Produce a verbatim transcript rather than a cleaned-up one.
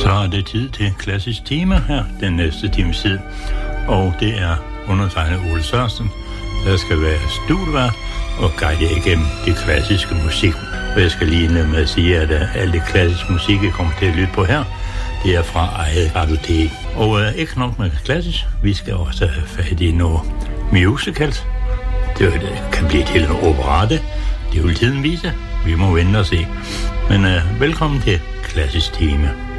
Så er det tid til klassisk tema her den næste times tid. Og det er undertegnet Ole Sørensen, der skal være studievært og guide jer igennem det klassiske musik. Og jeg skal lige med at sige, at alt det klassiske musik, jeg kommer til at lytte på her, det er fra eget radiotek. Og uh, ikke nok med klassisk, vi skal også have fat i noget musicals. Det kan blive til en operette. Det vil tiden vise. Vi må vente og se. Men uh, velkommen til klassisk tema.